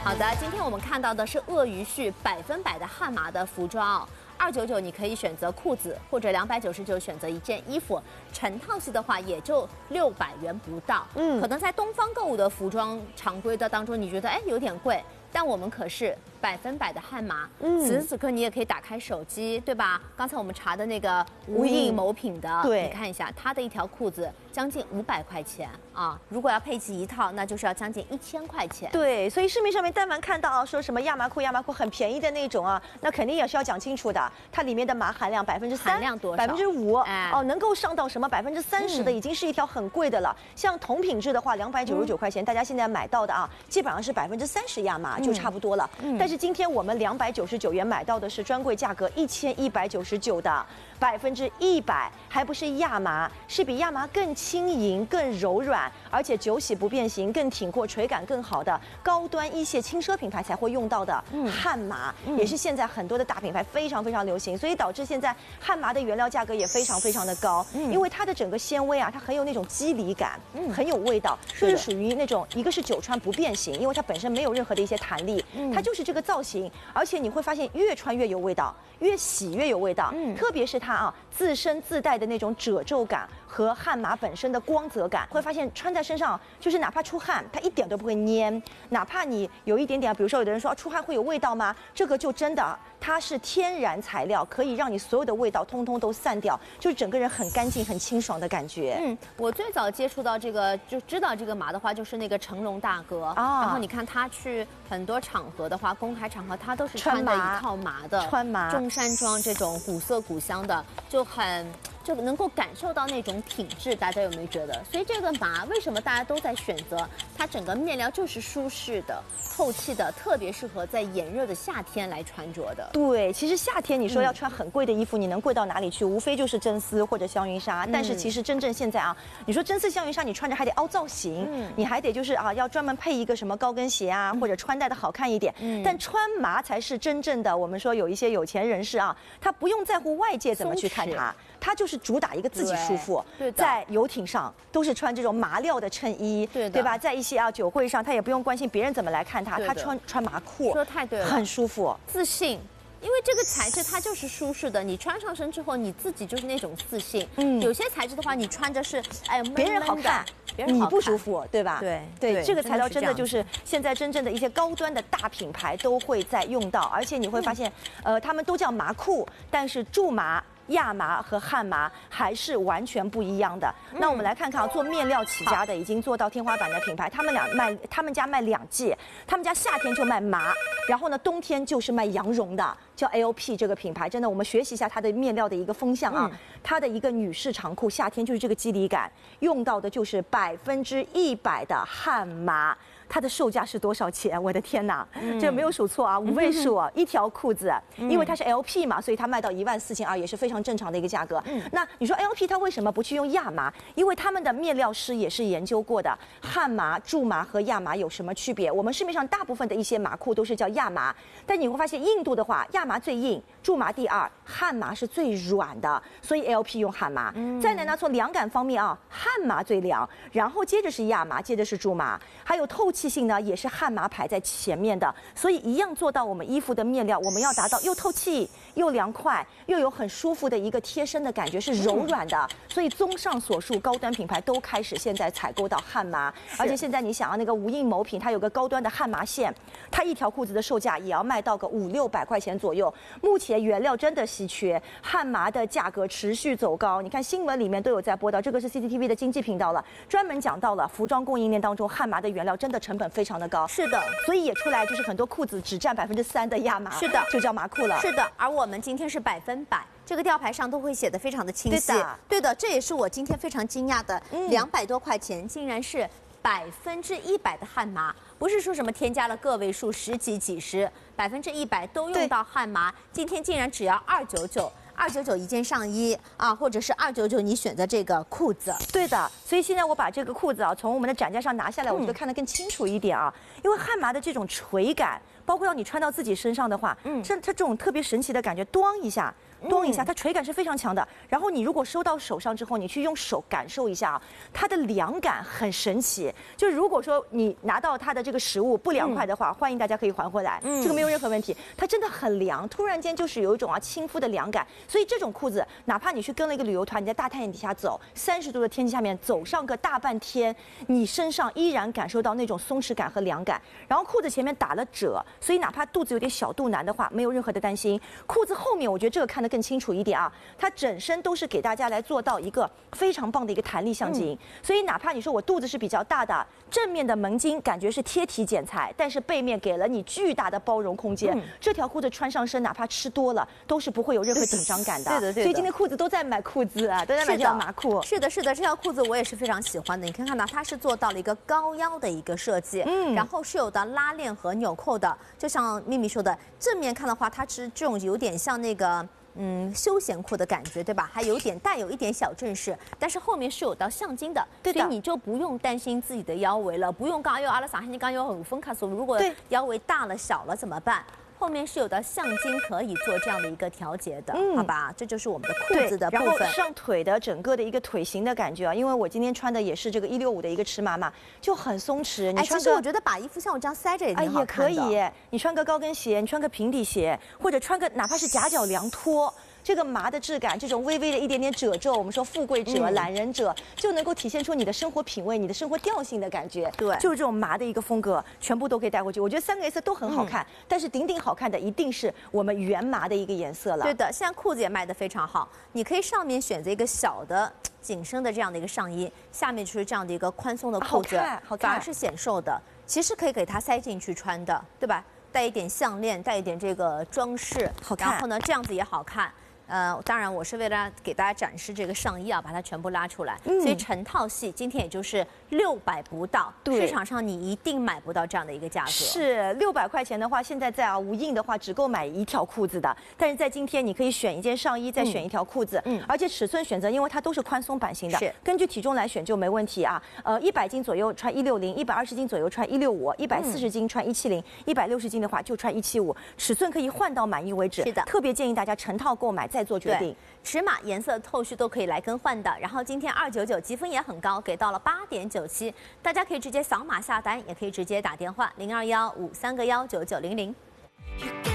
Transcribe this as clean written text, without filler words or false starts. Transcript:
好的，今天我们看到的是鳄鱼絮100%的汉麻的服装299你可以选择裤子，或者299选择一件衣服，成套系的话也就600元不到。可能在东方购物的服装常规的当中，你觉得有点贵，但我们可是100%的汉麻。此时此刻你也可以打开手机，对吧？刚才我们查的那个无印某品的， 对， 你看一下，它的一条裤子将近500块钱啊！如果要配齐一套，那就是要将近1000块钱。 对，所以市面上面但凡看到说什么亚麻裤很便宜的那种啊，那肯定也是要讲清楚的，它里面的麻含量3%， 含量多少 5%，能够上到什么30%的，已经是一条很贵的了。像同品质的话，299块钱，大家现在买到的啊，基本上是30%亚麻就差不多了。但是今天我们299元买到的是专柜价格1199的100%，还不是亚麻，是比亚麻更轻盈、更柔软，而且久洗不变形、更挺阔、垂感更好的高端一线轻奢品牌才会用到的汉麻，也是现在很多的大品牌非常流行，所以导致现在汉麻的原料价格也非常的高，因为它的整个纤维啊，它很有那种肌理感，很有味道，就是属于那种一个是久穿不变形，因为它本身没有任何的一些弹力，它就是这个造型，而且你会发现越穿越有味道，越洗越有味道，特别是它啊自身自带的那种褶皱感和汉麻本身的光泽感，会发现穿在身上就是哪怕出汗，它一点都不会粘，哪怕你有一点点，比如说有的人说出汗会有味道吗？这个就真的它是天然材料，可以让你所有的味道通通都散掉，就是整个人很干净、很清爽的感觉。 我最早接触到这个就知道这个麻的话，就是那个成龙大哥啊。然后你看他去很多场合的话，公开场合他都是穿的一套麻的， 穿麻中山装这种古色古香的，就能够感受到那种品质，大家有没有觉得？所以这个麻为什么大家都在选择？它整个面料就是舒适的、透气的，特别适合在炎热的夏天来穿着的。 对，其实夏天你说要穿很贵的衣服，你能贵到哪里去？无非就是真丝或者香云纱。但是其实真正现在啊，你说真丝香云纱，你穿着还得凹造型，你还得就是啊要专门配一个什么高跟鞋啊，或者穿戴的好看一点。但穿麻才是真正的，我们说有一些有钱人士啊，他不用在乎外界怎么去看他。它就是主打一个自己舒服，在游艇上都是穿这种麻料的衬衣，对吧？在一些酒会上，他也不用关心别人怎么来看他，他穿麻裤， 说太对了， 很舒服， 自信。因为这个材质它就是舒适的，你穿上身之后，你自己就是那种自信。有些材质的话，你穿着是别人好看，你不舒服，对吧？ 对， 这个材料真的就是现在真正的一些高端的大品牌都会在用到，而且你会发现，他们都叫麻裤，但是苎麻、亚麻和汉麻还是完全不一样的。那我们来看看啊，做面料起家的，已经做到天花板的品牌，他们家卖2季，他们家夏天就卖麻，然后呢冬天就是卖羊绒的，叫 LP 这个品牌。真的，我们学习一下它的面料的一个风向啊，它的一个女士长裤，夏天就是这个肌理感，用到的就是100%的汉麻。它的售价是多少钱？我的天哪，这没有数错啊，5位数，一条裤子，因为它是 LP 嘛，所以它卖到14200，也是非常正常的一个价格。那你说 LP 它为什么不去用亚麻？因为他们的面料师也是研究过的，汉麻、苎麻和亚麻有什么区别？我们市面上大部分的一些麻裤都是叫亚麻，但你会发现印度的话，亚麻最硬，苎麻第2，汉麻是最软的，所以 LP 用汉麻。再来呢，从凉感方面啊，汉麻最凉，然后接着是亚麻，接着是苎麻，还有透气性呢也是汉麻排在前面的，所以一样做到我们衣服的面料，我们要达到又透气又凉快，又有很舒服的一个贴身的感觉，是柔软的。所以综上所述，高端品牌都开始现在采购到汉麻，而且现在你想要那个无印某品，它有个高端的汉麻线，它一条裤子的售价也要卖到个500-600块钱左右。目前原料真的稀缺，汉麻的价格持续走高。你看新闻里面都有在播到，这个是 CCTV 的经济频道了，专门讲到了服装供应链当中汉麻的原料真的成本非常的高。 是的， 所以也出来就是很多裤子只占3%的亚麻， 是的， 就叫麻裤了。 是的，而我们今天是100%。这个吊牌上都会写得非常的清晰，对的，这也是我今天非常惊讶的，200多块钱竟然是100%的汉麻，不是说什么添加了个位数10几几十，100%都用到汉麻，今天竟然只要299一件上衣啊，或者是299你选择这个裤子。 对的，所以现在我把这个裤子啊从我们的展架上拿下来，我觉得看得更清楚一点啊，因为汉麻的这种垂感，包括要你穿到自己身上的话，它这种特别神奇的感觉，咣一下咚一下，它垂感是非常强的。然后你如果收到手上之后，你去用手感受一下啊，它的凉感很神奇。就如果说你拿到它的这个食物不凉快的话，欢迎大家可以还回来，这个没有任何问题。它真的很凉，突然间就是有一种亲肤的凉感。所以这种裤子，哪怕你去跟了一个旅游团，你在大太阳底下走，30度的天气下面走上个大半天，你身上依然感受到那种松弛感和凉感。然后裤子前面打了褶，所以哪怕肚子有点小肚腩的话，没有任何的担心。裤子后面，我觉得这个看得更清楚一点啊，它整身都是给大家来做到一个非常棒的一个弹力向襟。所以哪怕你说我肚子是比较大的，正面的门襟感觉是贴体剪裁，但是背面给了你巨大的包容空间。这条裤子穿上身，哪怕吃多了，都是不会有任何紧张感的。 对的。 所以今天裤子都在买裤子啊，都在买这条麻裤。 是的，这条裤子我也是非常喜欢的。你看到它是做到了一个高腰的一个设计，然后是有的拉链和纽扣的。就像秘密说的，正面看的话，它是这种有点像那个休闲裤的感觉，对吧？还带有一点小正式，但是后面是有到向襟的，所以你就不用担心自己的腰围了，不用讲阿拉上海你讲腰很分卡索，如果腰围大了小了怎么办？后面是有的向襟可以做这样的一个调节的，好吧？这就是我们的裤子的部分。 然后上腿的整个的一个腿型的感觉啊，因为我今天穿的也是这个165的一个尺码嘛，就很松弛。你穿其实我觉得把衣服像我这样塞着也挺好看的。 也可以，你穿个高跟鞋，你穿个平底鞋，或者穿个哪怕是夹脚凉拖。这个麻的质感，这种微微的一点点褶皱，我们说富贵褶、懒人褶，就能够体现出你的生活品味、你的生活调性的感觉。 对， 就是这种麻的一个风格，全部都可以带过去。我觉得3个颜色都很好看，但是顶顶好看的一定是我们原麻的一个颜色了。 对的，现在裤子也卖得非常好，你可以上面选择一个小的紧身的这样的一个上衣，下面就是这样的一个宽松的裤子，反而是显瘦的。其实可以给它塞进去穿的，对吧？带一点项链，带一点这个装饰， 好看。 然后呢，这样子也好看。当然我是为了给大家展示这个上衣啊，把它全部拉出来。所以成套系今天也就是600不到，市场上你一定买不到这样的一个价格。 是600块钱的话，现在在无印的话只够买1条裤子的，但是在今天你可以选一件上衣，再选1条裤子，而且尺寸选择，因为它都是宽松版型的，根据体重来选就没问题啊。100斤左右穿160，120斤左右穿165，140斤穿170，160斤的话就穿175，尺寸可以换到满意为止。 是的， 特别建议大家成套购买再做决定。 尺码、颜色、后续都可以来更换的。然后今天299积分也很高，给到了8.97，大家可以直接扫码下单，也可以直接打电话0215319900。